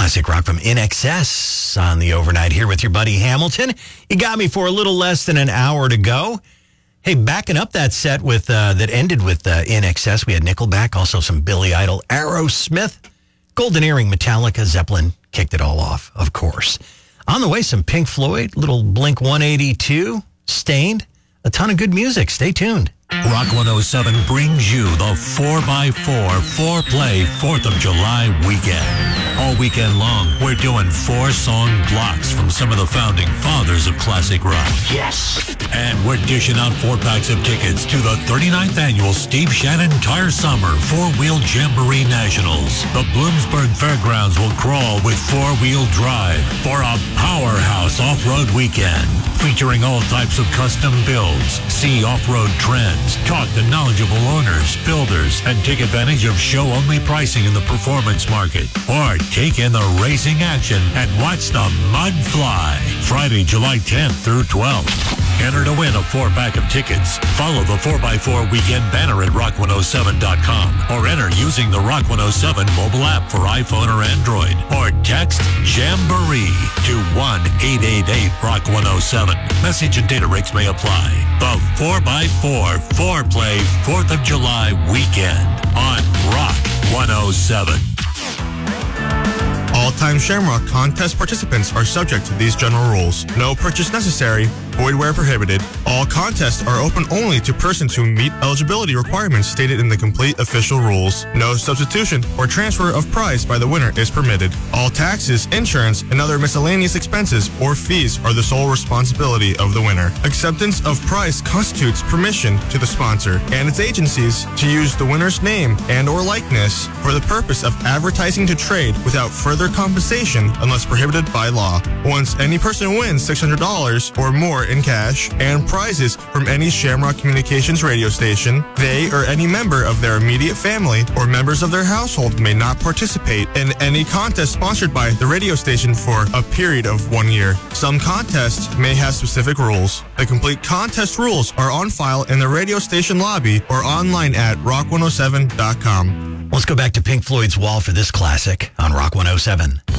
Classic rock from INXS on the overnight here with your buddy Hamilton. You got me for a little less than an hour to go. Hey, backing up that set with that ended with INXS, we had Nickelback, also some Billy Idol, Aerosmith, Golden Earring, Metallica, Zeppelin kicked it all off, of course. On the way, some Pink Floyd, little Blink 182, Stained, a ton of good music. Stay tuned. Rock 107 brings you the 4x4 4-Play 4th of July weekend. All weekend long, we're doing 4-song blocks from some of the founding fathers of classic rock. Yes. And we're dishing out 4-packs of tickets to the 39th annual Steve Shannon Tire Summer 4-Wheel Jamboree Nationals. The Bloomsburg Fairgrounds will crawl with 4-wheel drive for a powerhouse off-road weekend. Featuring all types of custom builds, see off-road trends, talk to knowledgeable owners, builders, and take advantage of show-only pricing in the performance market. Or take in the racing action and watch the mud fly. Friday, July 10th through 12th. Enter to win a 4-pack of tickets. Follow the 4x4 weekend banner at rock107.com or enter using the Rock 107 mobile app for iPhone or Android. Or text Jamboree to 1-888-ROCK-107. Message and data rates may apply. The 4x4 4-Play 4th of July weekend on Rock 107. All-time Shamrock contest participants are subject to these general rules. No purchase necessary. Void where prohibited. All contests are open only to persons who meet eligibility requirements stated in the complete official rules. No substitution or transfer of prize by the winner is permitted. All taxes, insurance, and other miscellaneous expenses or fees are the sole responsibility of the winner. Acceptance of prize constitutes permission to the sponsor and its agencies to use the winner's name and or likeness for the purpose of advertising to trade without further compensation unless prohibited by law. Once any person wins $600 or more in cash and prizes from any Shamrock Communications radio station, they or any member of their immediate family or members of their household may not participate in any contest sponsored by the radio station for a period of 1 year. Some contests may have specific rules. The complete contest rules are on file in the radio station lobby or online at rock107.com. Let's go back to Pink Floyd's Wall for this classic on Rock 107.